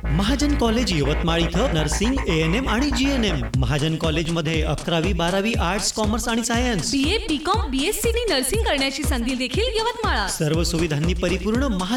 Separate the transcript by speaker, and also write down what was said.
Speaker 1: Mahajan college Yavatmal इथं nursing, ANM आणि GNM. Mahajan कॉलेजमध्ये 11वी 12वी आर्ट्स, कॉमर्स आणि सायन्स,
Speaker 2: BA, BCom, BSc नी नर्सिंग करण्याची संधी देखील यवतमाळात.
Speaker 1: सर्व सुविधांनी परिपूर्ण